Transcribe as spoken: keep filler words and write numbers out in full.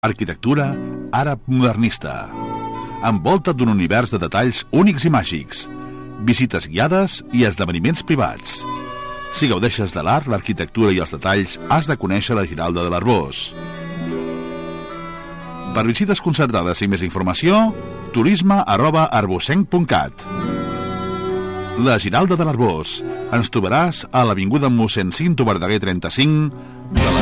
Arquitectura àrab modernista. Envolta't d'un univers de detalls únics i màgics. Visites guiades i esdeveniments privats. Si gaudeixes de l'art, l'arquitectura i els detalls, has de conèixer la Giralda de l'Arboç. Per visites concertades i més informació, turisme arroba arbocenc punt cat. La Giralda de l'Arboç. Ens trobaràs a l'avinguda mossèn Cinto Verdaguer trenta-cinc de la